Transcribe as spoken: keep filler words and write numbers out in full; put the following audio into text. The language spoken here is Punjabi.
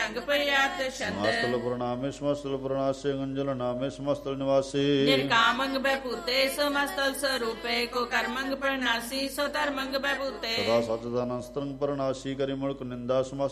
ਸੰਗ ਪ੍ਰਿਆਤ ਛੰਦ ਸਮਸਤਲ ਪ੍ਰਣਾਮੇ ਸਮਸਤਲ ਪ੍ਰਣਾਸੇ ਗੰਜਲ ਨਾਮੇ ਸਮਸਤਲ ਨਿਵਾਸੀ ਨਿਰਕਾਮੰਗ ਬੈਭੂਤੇ ਸਮਸਤਲ ਸਰੂਪੇ ਕੋ ਕਰਮੰਗ ਪ੍ਰਣਾਸੀ ਸੋ ਧਰਮੰਗ ਬੈਭੂਤੇ ਸਦਾ ਸਚਦਾਨੰਦ ਸਤਰੰਗ ਪ੍ਰਣਾਸੀ ਕਰਿ ਮੁਲਕ ਨਿੰਦਾ ਸਮਸਤ